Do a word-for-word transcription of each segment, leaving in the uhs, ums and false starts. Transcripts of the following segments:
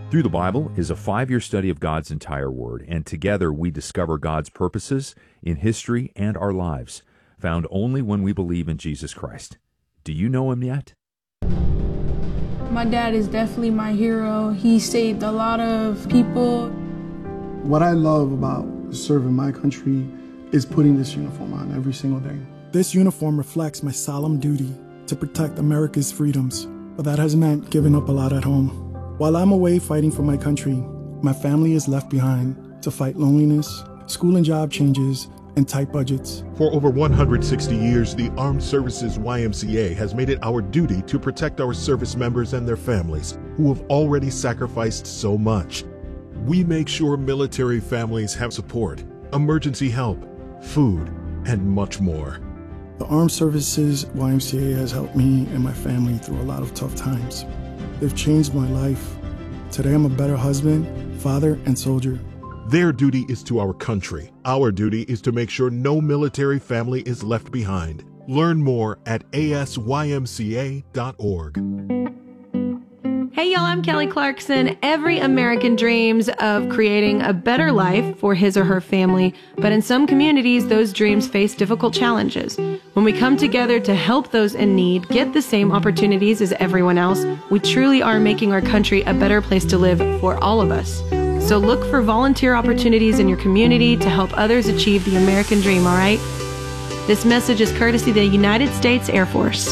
Through the Bible is a five-year study of God's entire Word, and together we discover God's purposes in history and our lives, found only when we believe in Jesus Christ. Do you know Him yet? My dad is definitely my hero. He saved a lot of people. What I love about serving my country is putting this uniform on every single day. This uniform reflects my solemn duty to protect America's freedoms, but that has meant giving up a lot at home. While I'm away fighting for my country, my family is left behind to fight loneliness, school and job changes, and tight budgets. For over one hundred sixty years, the Armed Services Y M C A has made it our duty to protect our service members and their families who have already sacrificed so much. We make sure military families have support, emergency help, food, and much more. The Armed Services Y M C A has helped me and my family through a lot of tough times. They've changed my life. Today I'm a better husband, father, and soldier. Their duty is to our country. Our duty is to make sure no military family is left behind. Learn more at A S Y M C A dot org. Hey y'all, I'm Kelly Clarkson. Every American dreams of creating a better life for his or her family, but in some communities, those dreams face difficult challenges. When we come together to help those in need get the same opportunities as everyone else, we truly are making our country a better place to live for all of us. So look for volunteer opportunities in your community to help others achieve the American dream, all right? This message is courtesy of the United States Air Force.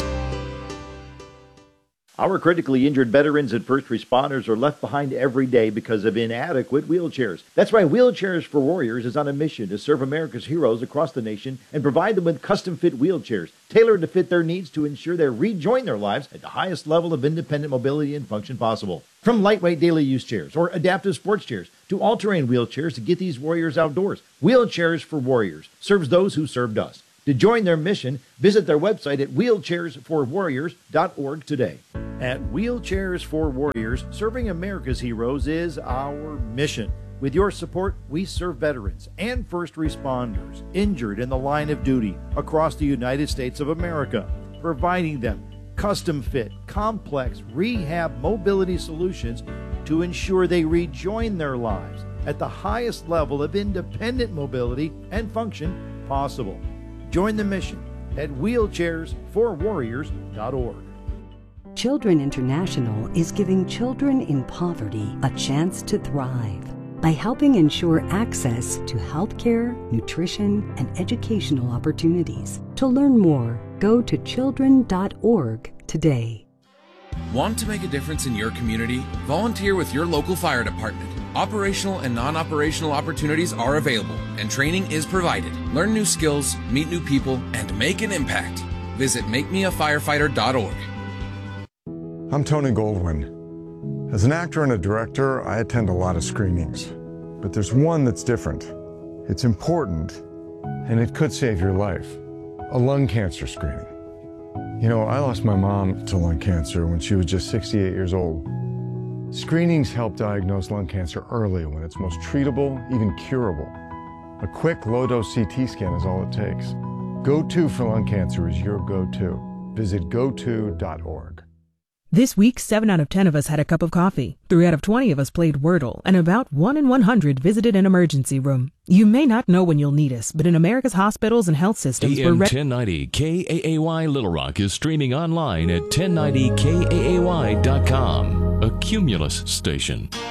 Our critically injured veterans and first responders are left behind every day because of inadequate wheelchairs. That's why Wheelchairs for Warriors is on a mission to serve America's heroes across the nation and provide them with custom-fit wheelchairs, tailored to fit their needs to ensure they rejoin their lives at the highest level of independent mobility and function possible. From lightweight daily use chairs or adaptive sports chairs to all-terrain wheelchairs to get these warriors outdoors, Wheelchairs for Warriors serves those who served us. To join their mission, visit their website at wheelchairs for warriors dot org today. At Wheelchairs for Warriors, serving America's heroes is our mission. With your support, we serve veterans and first responders injured in the line of duty across the United States of America, providing them custom-fit, complex rehab mobility solutions to ensure they rejoin their lives at the highest level of independent mobility and function possible. Join the mission at wheelchairs for warriors dot org. Children International is giving children in poverty a chance to thrive by helping ensure access to healthcare, nutrition, and educational opportunities. To learn more, go to children dot org today. Want to make a difference in your community? Volunteer with your local fire department. Operational and non-operational opportunities are available, and training is provided. Learn new skills, meet new people, and make an impact. Visit make me a firefighter dot org. I'm Tony Goldwyn. As an actor and a director, I attend a lot of screenings. But there's one that's different. It's important, and it could save your life. A lung cancer screening. You know, I lost my mom to lung cancer when she was just sixty-eight years old. Screenings help diagnose lung cancer early when it's most treatable, even curable. A quick low-dose C T scan is all it takes. Go to for lung cancer is your go-to. Visit go to dot org. This week, seven out of ten of us had a cup of coffee. Three out of twenty of us played Wordle, and about one in one hundred visited an emergency room. You may not know when you'll need us, but in America's hospitals and health systems, A we're M ready. ten ninety K A A Y Little Rock is streaming online at ten ninety K A A Y dot com, a Cumulus station.